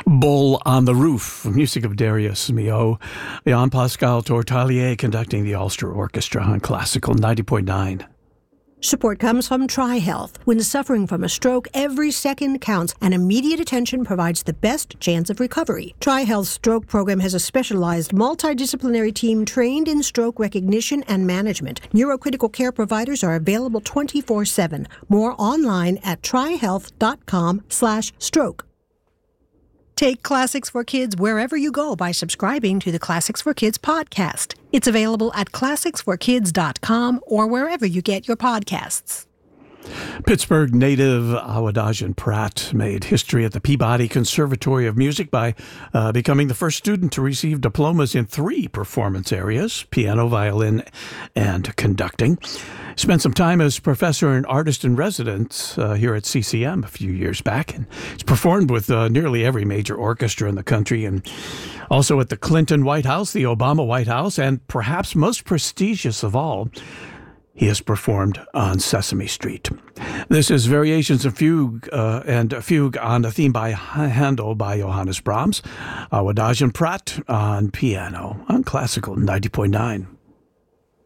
Bull on the Roof, music of Darius Milhaud. Jean-Pascal Tortelier conducting the Ulster Orchestra on Classical 90.9. Support comes from TriHealth. When suffering from a stroke, every second counts, and immediate attention provides the best chance of recovery. TriHealth's stroke program has a specialized multidisciplinary team trained in stroke recognition and management. Neurocritical care providers are available 24/7. More online at trihealth.com/stroke. Take Classics for Kids wherever you go by subscribing to the Classics for Kids podcast. It's available at classicsforkids.com or wherever you get your podcasts. Pittsburgh native Awadajan Pratt made history at the Peabody Conservatory of Music by becoming the first student to receive diplomas in 3 performance areas: piano, violin, and conducting. Spent some time as professor and artist in residence here at CCM a few years back, and he's performed with nearly every major orchestra in the country, and also at the Clinton White House, the Obama White House, and perhaps most prestigious of all, he has performed on Sesame Street. This is Variations of Fugue and a Fugue on a theme by Handel by Johannes Brahms. Awadajan Pratt on piano on Classical 90.9.